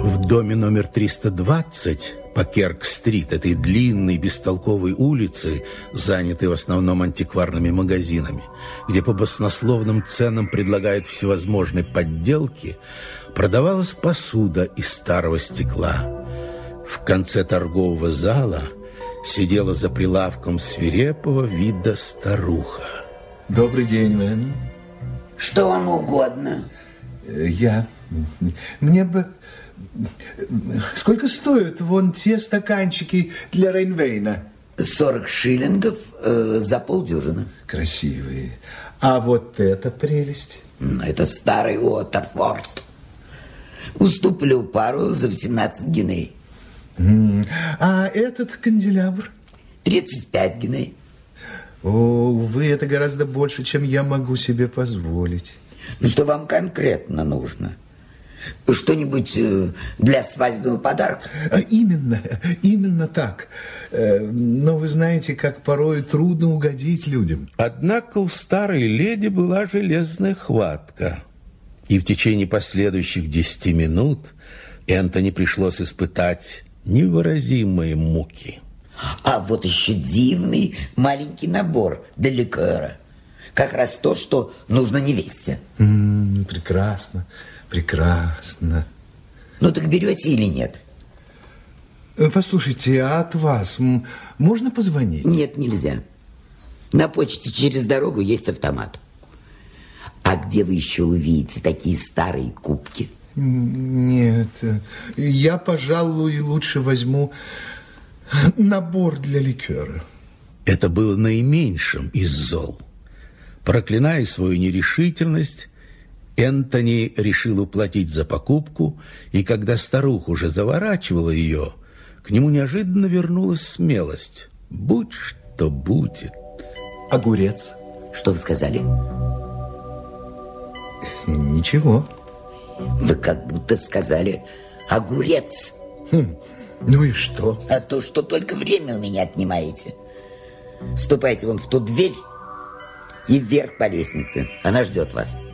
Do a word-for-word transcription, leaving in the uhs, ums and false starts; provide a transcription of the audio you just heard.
В доме номер триста двадцать по Керк-стрит, этой длинной бестолковой улице, занятой в основном антикварными магазинами, где по баснословным ценам предлагают всевозможные подделки, продавалась посуда из старого стекла. В конце торгового зала сидела за прилавком свирепого вида старуха. Добрый день, мэн. Что вам угодно? Я... Мне бы... Сколько стоят вон те стаканчики для Рейнвейна? Сорок шиллингов э, за полдюжины. Красивые. А вот эта прелесть? Это старый Уоттерфорд. Уступлю пару за восемнадцать гиней. А этот канделябр? тридцать пять гиней. О, увы, это гораздо больше, чем я могу себе позволить. Ну, что вам конкретно нужно? Что-нибудь для свадебного подарка? Именно, именно так. Но вы знаете, как порой трудно угодить людям. Однако у старой леди была железная хватка. И в течение последующих десяти минут Энтони пришлось испытать невыразимые муки. А вот еще дивный маленький набор для ликера. Как раз то, что нужно невесте. М-м, прекрасно, прекрасно. Ну так берете или нет? Послушайте, а от вас можно позвонить? Нет, нельзя. На почте через дорогу есть автомат. А где вы еще увидите такие старые кубки? Нет, я, пожалуй, лучше возьму набор для ликера. Это было наименьшим из зол. Проклиная свою нерешительность, Энтони решил уплатить за покупку, и когда старуха уже заворачивала ее, к нему неожиданно вернулась смелость. Будь что будет. Огурец. Что вы сказали? Ничего. Вы как будто сказали огурец. Хм, ну и что? А то, что только время у меня отнимаете. Ступайте вон в ту дверь и вверх по лестнице. Она ждет вас.